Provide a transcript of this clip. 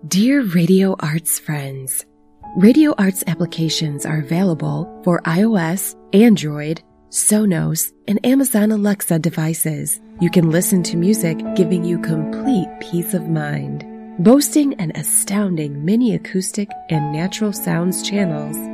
Dear Radio Arts friends, Radio Arts applications are available for iOS, Android, Sonos, and Amazon Alexa devices. You can listen to music giving you complete peace of mind. Boasting an astounding mini acoustic and natural sounds channels,